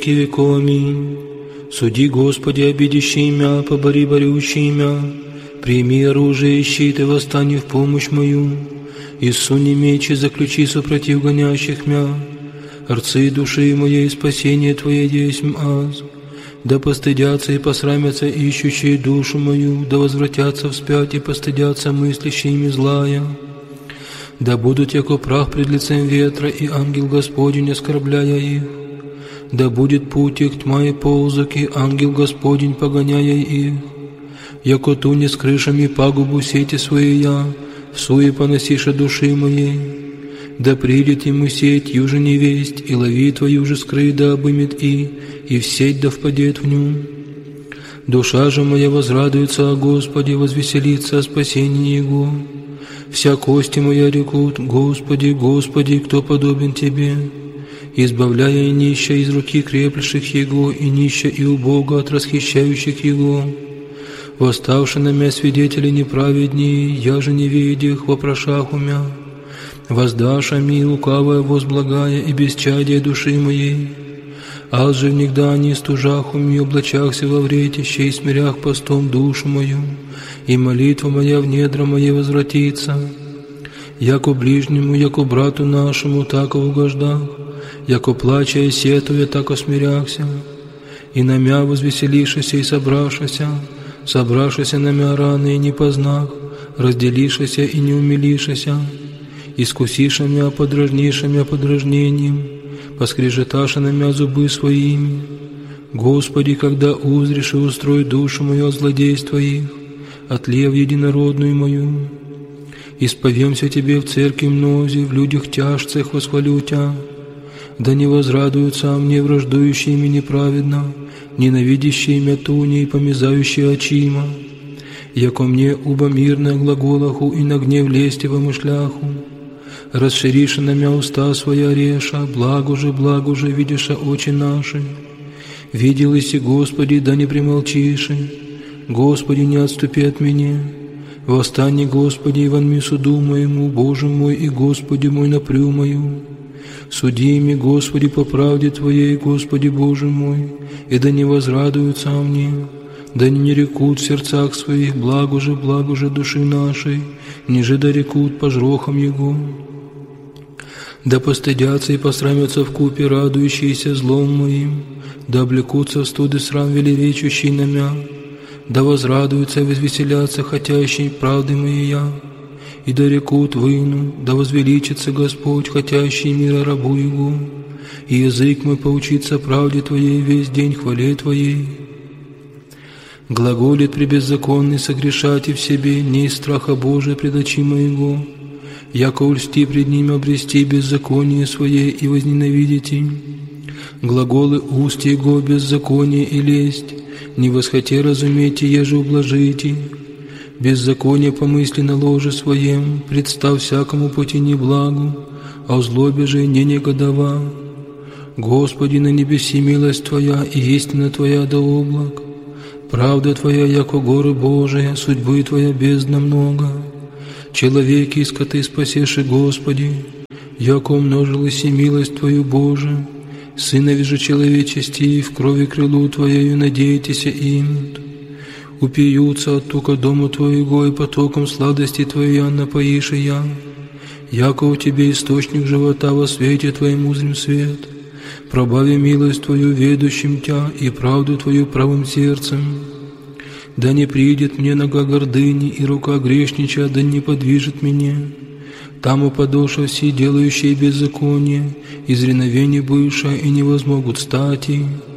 веков. Аминь. Суди, Господи, обидящий мя, побори борющий мя, прими оружие и щит и восстань в помощь мою, и суни меч и заключи супротив гонящих мя, рцы души моей, спасение Твое есмь аз. Да постыдятся и посрамятся ищущие душу мою, да возвратятся вспять и постыдятся мыслящими злая. Да будут яко прах пред лицем ветра, и ангел Господень, оскорбляя их. Да будет путь их тьма и ползок, и ангел Господень, погоняя их. Яко туне с крышами пагубу сети своя, в суе поносиша души моей. Да придет ему сеть, юже невесть, и лови твою же скрыть, да обымет и в сеть да впадет в ню. Душа же моя возрадуется о Господе, возвеселится о спасении Его. Вся кости моя рекут: Господи, Господи, кто подобен Тебе? Избавляя и нища из руки креплящих Его, и нища и убога от расхищающих Его. Восставши на мя свидетели неправеднее, я же не видях вопрошах умя. Воздашь ми лукавая возблагая и бесчадие души моей. Аз же внегда не стужах уми, облачахся во вретище и смирях постом душу мою, и молитва моя в недра моей возвратится. Яко ближнему, яко брату нашему, так угождах, яко плача и сетуя, так осмиряхся, и на мя возвеселишися и собрашися на мя раны и не познах, разделишися и не умилишися, искусиша мя, подражниша мя подражнением, поскрежеташа на мя зубы своими. Господи, когда узришь и устрой душу мою от злодейств Твоих, от лев единородную мою, исповемся Тебе в церкви мнозе, в людях тяжцах восхвалю Тя. Да не возрадуются мне враждующие мне неправедно, ненавидящие мя туни и помязающие очима, яко мне уба мирно глаголаху и на гнев лести вымышляху. Расшириша на мя уста своя реша, благо же, видиша очи наши. Видел иси, Господи, да не примолчиши, Господи, не отступи от меня. Восстань, Господи, и вонми суду моему, Боже мой и Господи мой, напрю мою. Суди ими, Господи, по правде Твоей, Господи Боже мой, и да не возрадуются мне, да не рекут в сердцах своих, благо же души нашей, ниже да рекут по жрохам Его. Да постыдятся и посрамятся вкупе радующиеся злом моим, да облекутся в студ и срам велеречущий на мя, да возрадуются и возвеселятся хотящей правды моей, и да рекут выну, да возвеличится Господь, хотящий мира рабу Его, и язык мой поучится правде Твоей весь день хвале Твоей. Глаголит пребеззаконный согрешать и в себе, не из страха Божия пред очи моего, яко ульсти пред ним обрести беззаконие свое и возненавидите. Глаголы уст Его беззаконие и лесть, не восхоте разумейте, еже ублажите. Беззаконие помысли на ложе своем, представ всякому пути неблагу, а в злобе же не негодова. Господи, на небеси милость Твоя и истина Твоя до облак. Правда Твоя, яко горы Божия, судьбы Твоя бездна много. Человеки и скоты спасеши, Господи, яко умножилась и милость Твою, Боже. Сынови же человечести, в крови крылу Твоею надейтесь им. Упьются от тука дому Твоего, и потоком сладости Твоей напоишь и я. Яко у Тебе источник живота, во свете Твоем узрим свет. Пробави милость Твою ведущим Тя и правду Твою правым сердцем. Да не придет мне нога гордыни, и рука грешнича да не подвижет меня. Там упадоша все делающие беззаконие, из реновения бывшая, и не возмогут стати.